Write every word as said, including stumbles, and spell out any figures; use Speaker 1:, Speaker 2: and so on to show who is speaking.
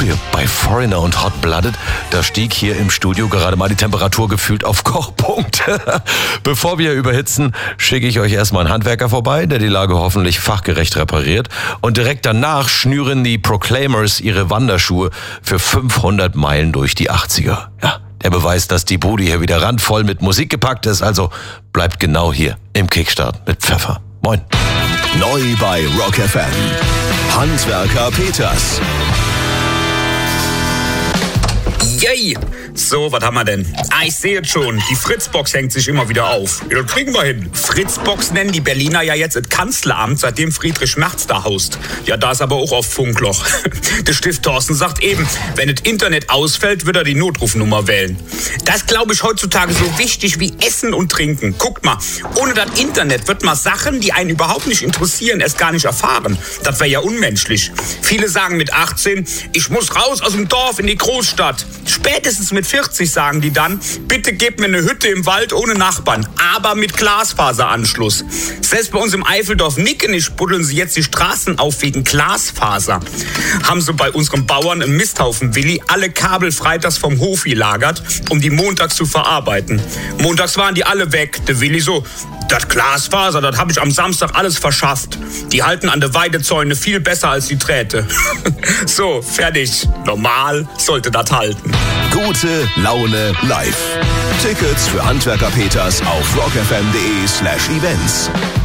Speaker 1: hier bei Foreigner und Hot Blooded, da stieg hier im Studio gerade mal die Temperatur gefühlt auf Kochpunkt. Bevor wir überhitzen, schicke ich euch erstmal einen Handwerker vorbei, der die Lage hoffentlich fachgerecht repariert. Und direkt danach schnüren die Proclaimers ihre Wanderschuhe für fünfhundert Meilen durch die achtziger. Ja, der Beweis, dass die Bude hier wieder randvoll mit Musik gepackt ist. Also bleibt genau hier im Kickstart mit Pfeffer. Moin.
Speaker 2: Neu bei Rock F M. Handwerker Peters.
Speaker 3: Yay! So, was haben wir denn? Ah, ich sehe es schon. Die Fritzbox hängt sich immer wieder auf. Ja, das kriegen wir hin. Fritzbox nennen die Berliner ja jetzt das Kanzleramt, seitdem Friedrich Merz da haust. Ja, da ist aber auch auf Funkloch. Der Stift Thorsten sagt eben, wenn das Internet ausfällt, wird er die Notrufnummer wählen. Das ist, glaube ich, heutzutage so wichtig wie Essen und Trinken. Guckt mal, ohne das Internet wird man Sachen, die einen überhaupt nicht interessieren, erst gar nicht erfahren. Das wäre ja unmenschlich. Viele sagen mit achtzehn, ich muss raus aus dem Dorf in die Großstadt. Spätestens mit vierzig sagen die dann, bitte gebt mir eine Hütte im Wald ohne Nachbarn, aber mit Glasfaseranschluss. Selbst bei uns im Eifeldorf Nickenisch buddeln sie jetzt die Straßen auf wegen Glasfaser. Haben sie bei unserem Bauern im Misthaufen Willi alle Kabel freitags vom Hof gelagert, um die montags zu verarbeiten. Montags waren die alle weg. Der Willi so, das Glasfaser, das habe ich am Samstag alles verschafft. Die halten an der Weidezäune viel besser als die Drähte. So, fertig. Normal sollte das halten.
Speaker 2: Gute Laune live. Tickets für Handwerker Peters auf rockfm.de slash events.